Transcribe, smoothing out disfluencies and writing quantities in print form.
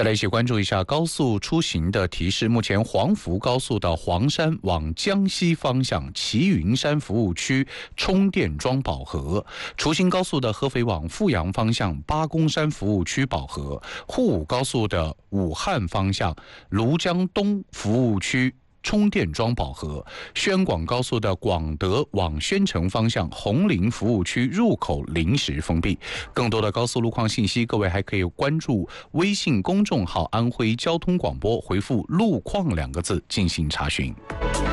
再来一起关注一下高速出行的提示。目前黄福高速的黄山往江西方向齐云山服务区充电桩饱和，除新高速的合肥往富阳方向八公山服务区饱和，沪武高速的武汉方向庐江东服务区充电桩饱和，宣广高速的广德往宣城方向红林服务区入口临时封闭。更多的高速路况信息，各位还可以关注微信公众号安徽交通广播，回复路况2个字进行查询。